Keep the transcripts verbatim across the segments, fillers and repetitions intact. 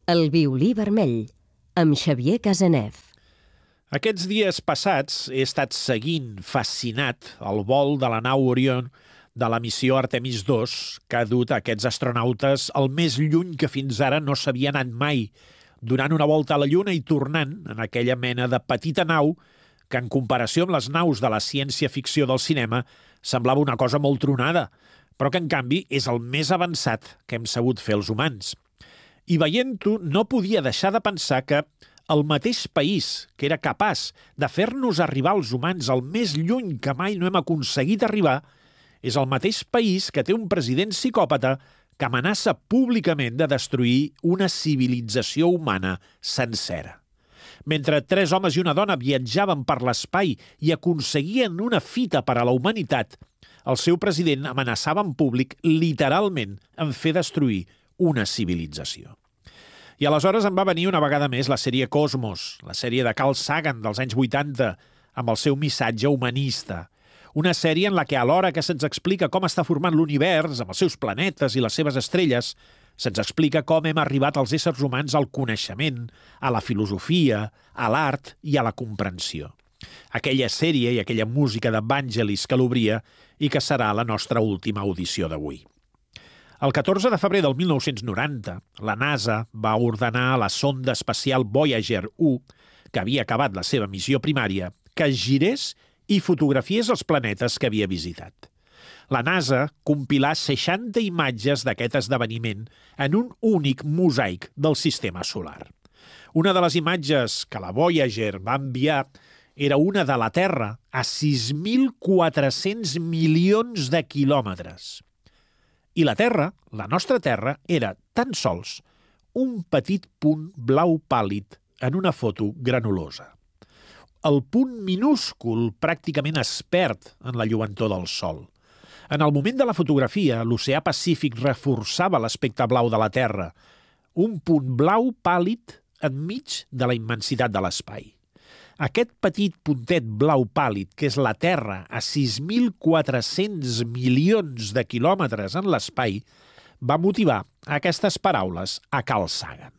El violí vermell, amb Xavier Casanev. Aquests dies passats he estat seguint, fascinat, el vol de la nau Orion de la missió Artemis dos, que ha dut aquests astronautes el més lluny que fins ara no s'havia anat mai, donant una volta a la Lluna i tornant en aquella mena de petita nau que, en comparació amb les naus de la ciència-ficció del cinema, semblava una cosa molt tronada, però que, en canvi, és el més avançat que hem sabut fer els humans. I veient-ho, no podia deixar de pensar que el mateix país que era capaç de fer-nos arribar als humans el més lluny que mai no hem aconseguit arribar és el mateix país que té un president psicòpata que amenaça públicament de destruir una civilització humana sencera. Mentre tres homes i una dona viatjaven per l'espai i aconseguien una fita per a la humanitat, el seu president amenaçava en públic literalment en fer destruir una civilització. I aleshores em va venir una vegada més la sèrie Cosmos, la sèrie de Carl Sagan dels anys vuitanta, amb el seu missatge humanista. Una sèrie en la que, alhora que se'ns explica com està formant l'univers, amb els seus planetes i les seves estrelles, se'ns explica com hem arribat els éssers humans al coneixement, a la filosofia, a l'art i a la comprensió. Aquella sèrie i aquella música de Vangelis que l'obria i que serà la nostra última audició d'avui. El catorze de febrer del mil nou-cents noranta, la NASA va ordenar a la sonda espacial Voyager u, que havia acabat la seva missió primària, que es girés i fotografiés els planetes que havia visitat. La NASA compilà seixanta imatges d'aquest esdeveniment en un únic mosaic del sistema solar. Una de les imatges que la Voyager va enviar era una de la Terra a sis mil quatre-cents milions de quilòmetres. I la Terra, la nostra Terra, era tan sols un petit punt blau pàl·lid en una foto granulosa. El punt minúscul pràcticament es perd en la lluentor del Sol. En el moment de la fotografia, l'oceà Pacífic reforçava l'aspecte blau de la Terra, un punt blau pàl·lid enmig de la immensitat de l'espai. Aquest petit puntet blau pàl·lid, que és la Terra a sis mil quatre-cents milions de quilòmetres en l'espai, va motivar aquestes paraules a Carl Sagan.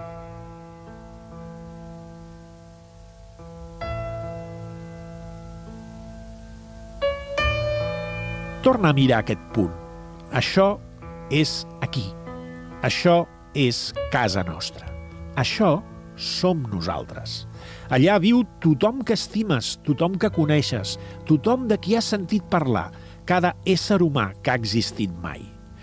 Torna a mirar aquest punt. Això és aquí. Això és casa nostra. Això som nosaltres. Allà viu tothom que estimes, tothom que coneixes, tothom de qui has sentit parlar, cada ésser humà que ha existit mai.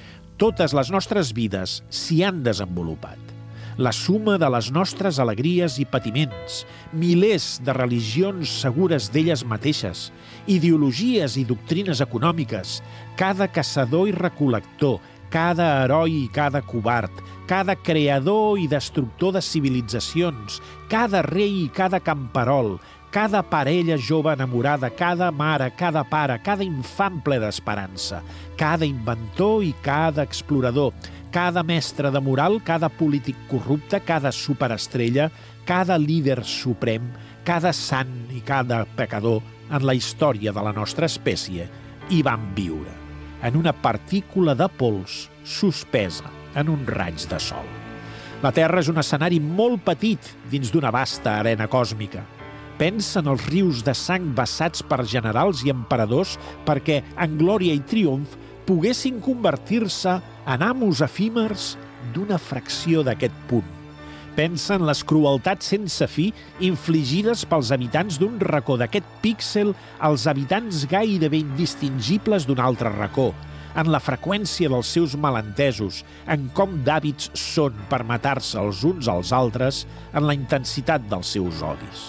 Totes les nostres vides s'hi han desenvolupat. La suma de les nostres alegries i patiments, milers de religions segures d'elles mateixes, ideologies i doctrines econòmiques, cada caçador i recol·lector, cada heroi i cada covard, cada creador i destructor de civilitzacions, cada rei i cada camperol, cada parella jove enamorada, cada mare, cada pare, cada infant ple d'esperança, cada inventor i cada explorador, cada mestre de moral, cada polític corrupte, cada superestrella, cada líder suprem, cada sant i cada pecador en la història de la nostra espècie hi van viure, en una partícula de pols suspesa en un raig de sol. La Terra és un escenari molt petit dins d'una vasta arena còsmica. Pensa en els rius de sang vessats per generals i emperadors perquè, en glòria i triomf, poguessin convertir-se en amos efímers d'una fracció d'aquest punt. Pensa en les crueltats sense fi infligides pels habitants d'un racó d'aquest píxel als habitants gairebé indistingibles d'un altre racó, en la freqüència dels seus malentesos, en com d'hàbits són per matar-se els uns als altres, en la intensitat dels seus odis.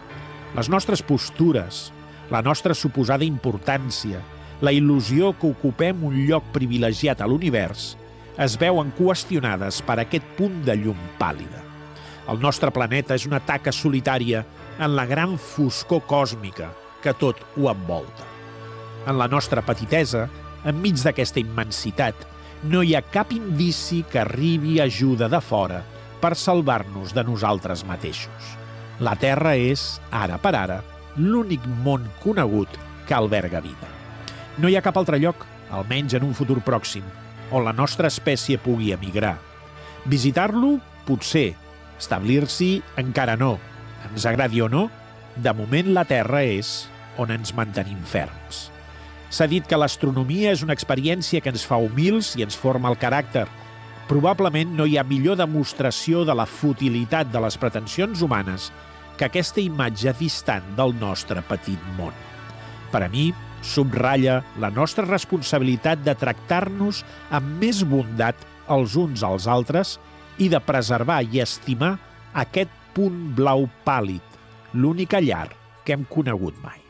Les nostres postures, la nostra suposada importància, la il·lusió que ocupem un lloc privilegiat a l'univers, es veuen qüestionades per aquest punt de llum pàl·lida. El nostre planeta és una taca solitària en la gran foscor còsmica que tot ho envolta. En la nostra petitesa, enmig d'aquesta immensitat, no hi ha cap indici que arribi ajuda de fora per salvar-nos de nosaltres mateixos. La Terra és, ara per ara, l'únic món conegut que alberga vida. No hi ha cap altre lloc, almenys en un futur pròxim, on la nostra espècie pugui emigrar. Visitar-lo potser. Establir-s'hi encara no. Ens agradi o no, de moment la Terra és on ens mantenim ferms. S'ha dit que l'astronomia és una experiència que ens fa humils i ens forma el caràcter. Probablement no hi ha millor demostració de la futilitat de les pretensions humanes que aquesta imatge distant del nostre petit món. Per a mi, subratlla la nostra responsabilitat de tractar-nos amb més bondat els uns als altres i de preservar i estimar aquest punt blau pàl·lid, l'única llar que hem conegut mai.